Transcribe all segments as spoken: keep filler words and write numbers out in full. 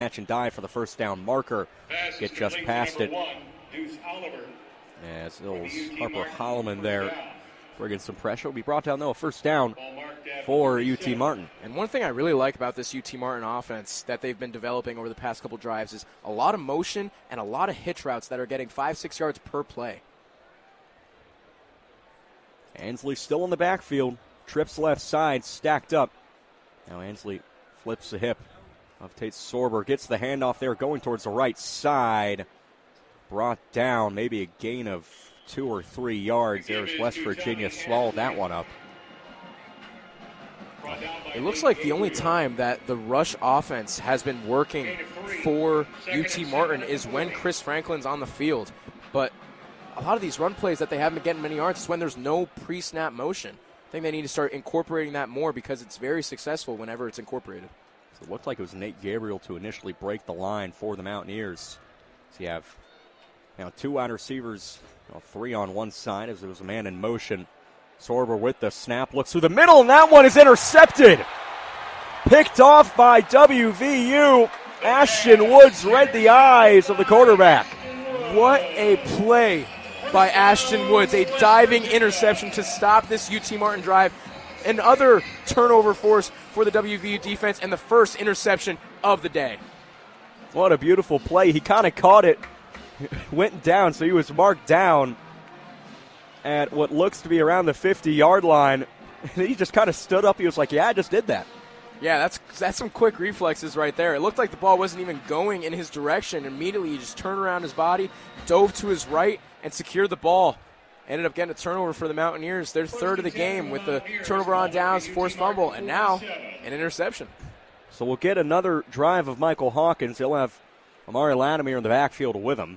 catch and dive for the first down marker. Get just past it. As Ills Harper Holloman there bringing some pressure. Will be brought down, though, a first down for U T Martin. And one thing I really like about this U T Martin offense that they've been developing over the past couple drives is a lot of motion and a lot of hitch routes that are getting five, six yards per play. Ansley still in the backfield. Trips left side, stacked up. Now Ansley flips the hip of Tate Sorber. Gets the handoff there, going towards the right side. Brought down, maybe a gain of two or three yards. There's West Virginia, swallowed that one up. It looks like the only time that the rush offense has been working for U T Martin is when Chris Franklin's on the field. But a lot of these run plays that they haven't been getting many yards is when there's no pre-snap motion. I think they need to start incorporating that more because it's very successful whenever it's incorporated. So it looked like it was Nate Gabriel to initially break the line for the Mountaineers. So you have now two wide receivers, you know, three on one side as there was a man in motion. Sorber with the snap, looks through the middle, and that one is intercepted. Picked off by W V U. Ashton Woods read the eyes of the quarterback. What a play by Ashton Woods. A diving interception to stop this U T Martin drive. Another turnover force for the W V U defense and the first interception of the day. What a beautiful play. He kind of caught it, went down, so he was marked down at what looks to be around the fifty-yard line. He just kind of stood up. He was like, yeah, I just did that. Yeah, that's that's some quick reflexes right there. It looked like the ball wasn't even going in his direction. Immediately, he just turned around his body, dove to his right, and secured the ball. Ended up getting a turnover for the Mountaineers. They're third of the game with the turnover on downs, forced fumble, and now an interception. So we'll get another drive of Michael Hawkins. He'll have Amari Latimer in the backfield with him.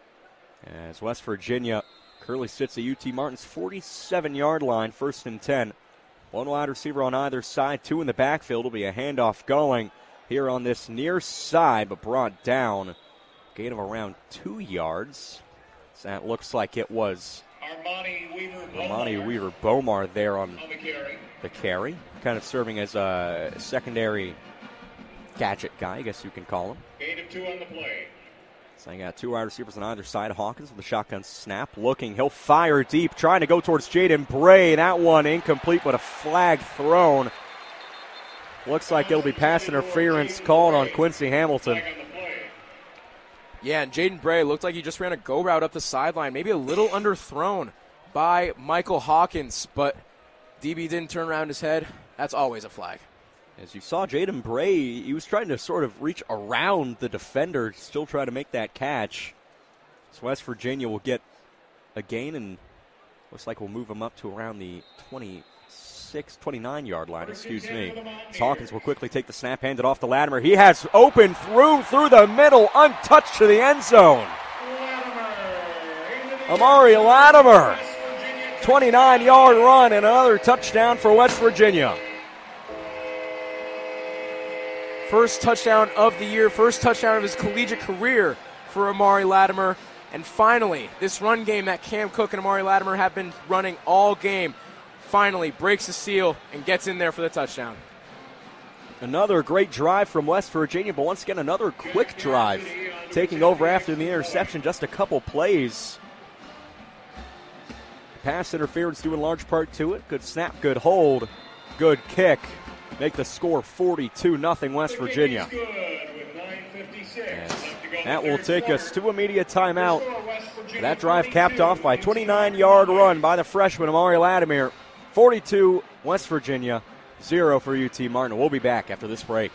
As West Virginia currently sits at U T Martin's forty-seven-yard line, first and ten. One wide receiver on either side, two in the backfield. Will be a handoff going here on this near side, but brought down. Gain of around two yards. So that looks like it was Armani Weaver Armani Weaver Bomar there on the carry. the carry. Kind of serving as a secondary gadget guy, I guess you can call him. Gain of two on the play. So I got two wide receivers on either side. Hawkins with the shotgun snap. Looking, he'll fire deep, trying to go towards Jaden Bray. That one incomplete, but a flag thrown. Looks like it'll be pass interference called on Quincy Hamilton. Yeah, and Jaden Bray looked like he just ran a go route up the sideline. Maybe a little underthrown by Michael Hawkins, but D B didn't turn around his head. That's always a flag. As you saw Jaden Bray, he was trying to sort of reach around the defender, still trying to make that catch. So West Virginia will get a gain, and looks like we'll move him up to around the twenty-six, twenty-nine-yard line, excuse me. As Hawkins will quickly take the snap, hand it off to Latimer. He has open room through the middle, untouched to the end zone. Amari Latimer, twenty-nine-yard run and another touchdown for West Virginia. First touchdown of the year, first touchdown of his collegiate career for Amari Latimer. And finally, this run game that Cam Cook and Amari Latimer have been running all game finally breaks the seal and gets in there for the touchdown. Another great drive from West Virginia, but once again, another quick drive. Taking over after the interception, just a couple plays. Pass interference due in large part to it. Good snap, good hold, good kick. Make the score forty-two nothing West Virginia. Yes. That will take us to a media timeout. That drive capped off by a twenty-nine-yard run by the freshman Amari Latimer. forty-two West Virginia, zero for U T Martin. We'll be back after this break.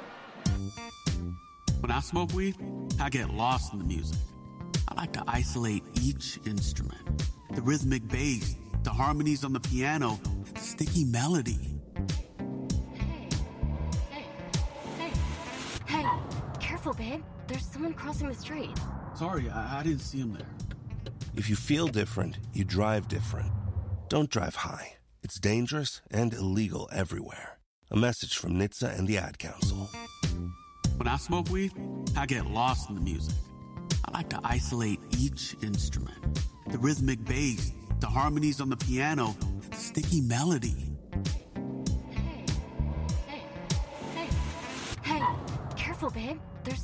When I smoke weed, I get lost in the music. I like to isolate each instrument. The rhythmic bass, the harmonies on the piano, the sticky melody. Hey, careful, babe. There's someone crossing the street. Sorry, I, I didn't see him there. If you feel different, you drive different. Don't drive high. It's dangerous and illegal everywhere. A message from N H T S A and the Ad Council. When I smoke weed, I get lost in the music. I like to isolate each instrument. The rhythmic bass, the harmonies on the piano, the sticky melody. Hey, hey, hey, hey, careful, careful, babe. There's